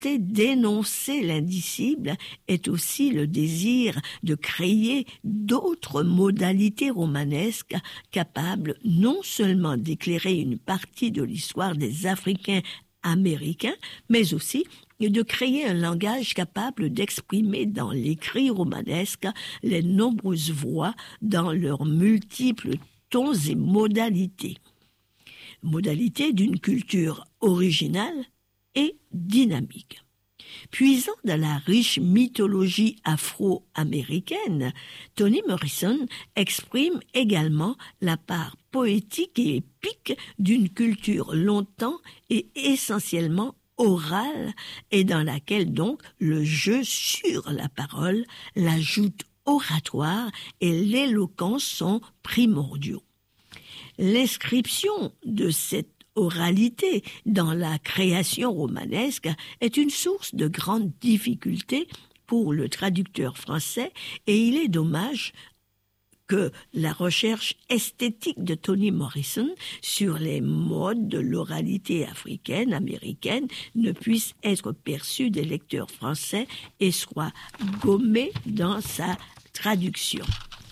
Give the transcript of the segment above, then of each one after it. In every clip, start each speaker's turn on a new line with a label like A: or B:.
A: volonté d'énoncer l'indicible est aussi le désir de créer d'autres modalités romanesques capables non seulement d'éclairer une partie de l'histoire des Africains américains, mais aussi de créer un langage capable d'exprimer dans l'écrit romanesque les nombreuses voix dans leurs multiples tons et modalités. Modalités d'une culture originale et dynamique. Puisant dans la riche mythologie afro-américaine, Toni Morrison exprime également la part poétique et épique d'une culture longtemps et essentiellement orale et dans laquelle donc le jeu sur la parole, l'ajout oratoire et l'éloquence sont primordiaux. L'inscription de cette oralité dans la création romanesque est une source de grandes difficultés pour le traducteur français et il est dommage que la recherche esthétique de Toni Morrison sur les modes de l'oralité africaine, américaine, ne puisse être perçue des lecteurs français et soit gommée dans sa traduction.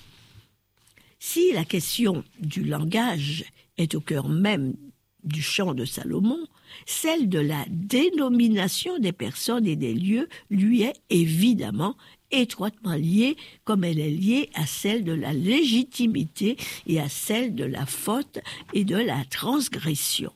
A: Si la question du langage est au cœur même du chant de Salomon, celle de la dénomination des personnes et des lieux lui est évidemment étroitement liée, comme elle est liée à celle de la légitimité et à celle de la faute et de la transgression.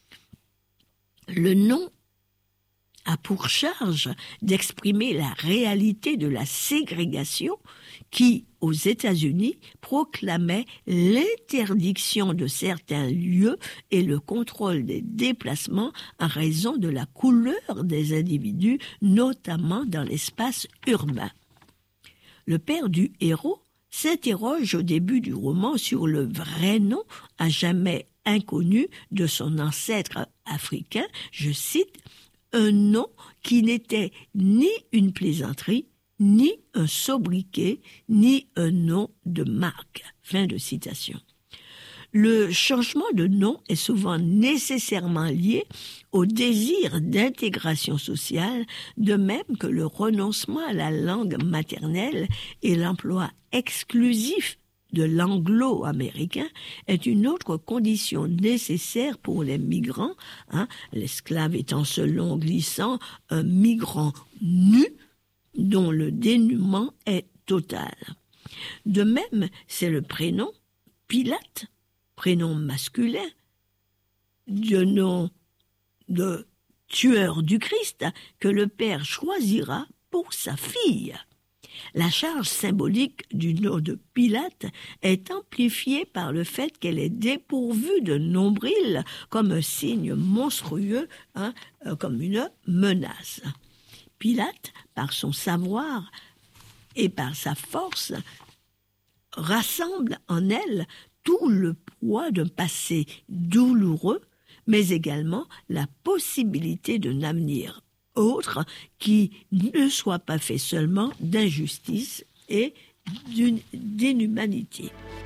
A: Le nom a pour charge d'exprimer la réalité de la ségrégation qui, aux États-Unis, proclamait l'interdiction de certains lieux et le contrôle des déplacements en raison de la couleur des individus, notamment dans l'espace urbain. Le père du héros s'interroge au début du roman sur le vrai nom à jamais inconnu de son ancêtre africain, je cite, « un nom qui n'était ni une plaisanterie, ni un sobriquet, ni un nom de marque. » Fin de citation. Le changement de nom est souvent nécessairement lié au désir d'intégration sociale, de même que le renoncement à la langue maternelle et l'emploi exclusif de l'anglo-américain est une autre condition nécessaire pour les migrants, l'esclave étant selon Glissant un migrant nu dont le dénuement est total. De même, c'est le prénom Pilate, prénom masculin, de nom de tueur du Christ que le père choisira pour sa fille. La charge symbolique du nom de Pilate est amplifiée par le fait qu'elle est dépourvue de nombril comme un signe monstrueux, comme une menace. Pilate, par son savoir et par sa force, rassemble en elle tout le poids d'un passé douloureux, mais également la possibilité d'un avenir autre qui ne soit pas fait seulement d'injustice et d'inhumanité.